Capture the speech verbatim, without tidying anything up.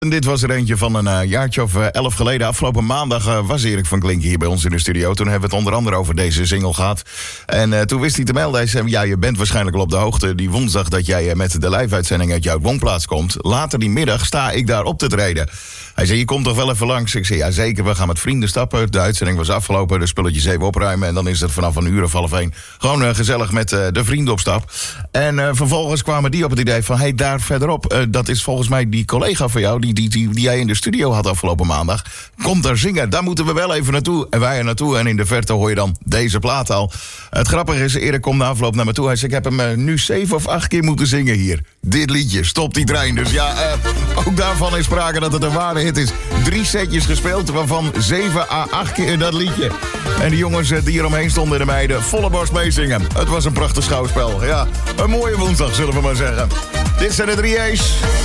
En dit was er eentje van een uh, jaartje of uh, elf geleden. Afgelopen maandag uh, was Erik van Klinken hier bij ons in de studio. Toen hebben we het onder andere over deze single gehad. En uh, toen wist hij te melden. Hij zei, ja, je bent waarschijnlijk al op de hoogte die woensdag dat jij uh, met de live-uitzending uit jouw woonplaats komt. Later die middag sta ik daar op te treden. Hij zei, je komt toch wel even langs? Ik zei, ja zeker, we gaan met vrienden stappen. De uitzending was afgelopen, de spulletjes even opruimen. En dan is het vanaf een uur of half één gewoon uh, gezellig met uh, de vrienden op stap. En uh, vervolgens kwamen die op het idee van, hé, hey, daar verderop, uh, dat is volgens mij die collega van jou, die, die, die, die jij in de studio had afgelopen maandag. Komt daar zingen, daar moeten we wel even naartoe. En wij er naartoe en in de verte hoor je dan deze plaat al. Het grappige is, Erik komt na afloop naar me toe. Hij zei, ik heb hem uh, nu zeven of acht keer moeten zingen hier. Dit liedje, Stop die trein. Dus ja, uh, ook daarvan is sprake dat het een ware hit is. Drie setjes gespeeld, waarvan zeven à acht keer dat liedje. En die jongens die hier omheen stonden, de meiden, volle borst meezingen. Het was een prachtig schouwspel. Ja, een mooie woensdag, zullen we maar zeggen. Dit zijn de drie A's.